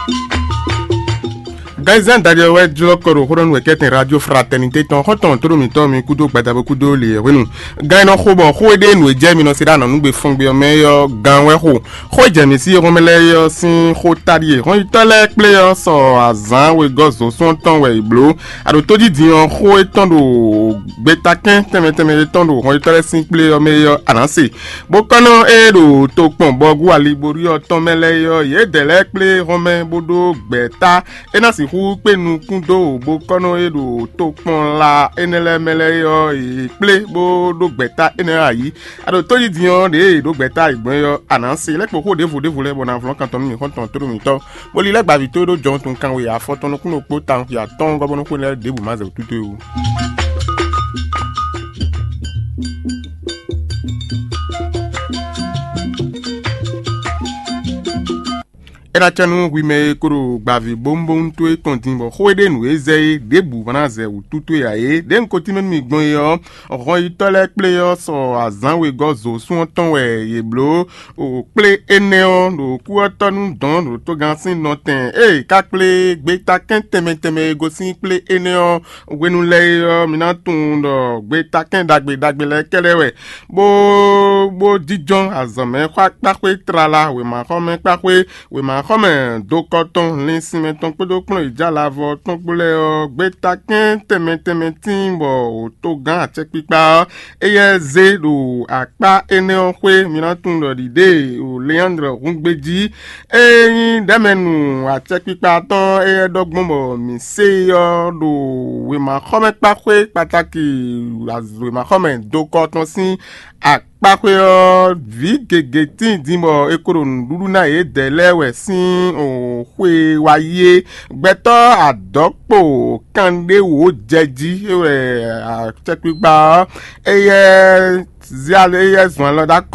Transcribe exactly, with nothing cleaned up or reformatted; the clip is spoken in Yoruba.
Gaizan d'ailleurs ouais jo koro horon we keten radio fraternité ton hoton toro mi to mi kudo gbadabo kudo le wenu gaino ho bon ho de nu jemi no sira no ngbe fun gbe o meyo gan we ho ho jemi si ro mele yo sin ho tarie ron itole player so azan we gozo son ton we blo ado to di di on ho eton do gbetakin teme teme ton do ron itole sin player meyo anansi bo kono e do to pon bogu ali bori o ton mele yo ye dele play romain bodo gbeta ena si hu penu kundo bo kono edo to pon la enele mele yo e play bo do gbeta enera yi ado to di dion de do gbeta igbon yo anansi le po ko de vo de vo le bon avlon kan ton mi kon ton to mi to bo li le gba vi to do jon ton kan we afo ton kun opo tan ya ton go bon ko le de bu ma ze tutu o. Era chanu wi me koro gbavi bombo nto e kontinbo hoede nu eze debu bana ze ututu ya e den kotime mi gbon yo ron itole player so azan we gozo sun ton we yeblo o play eneo do ku otonu don do to gansin noten e ka play gbe ta ken teme teme go sin play eneo wenu le yo minatun do gbe ta ken dagbe dagbe le kelewe bo bo dijon azame kwa pakwe trala we ma kome pakwe we ma comme do coton linsin meton pedo plon ija lavo ton pole o gbeta ken teme teme timbo to gan ache pipa eye ze do apa ene okwe minatun do dide o Leandre Rungbeji eyin demenu ache pipa ton eye dogbon bo mi se yo do we ma come pakwe pataki we ma come do coton sin a pakwe o vi gegeti dimbo ekoro nduru na e delewe sin o hwe waye gbeto adopo kande wo jeji e a chekpa eye ziale eye zwan lo da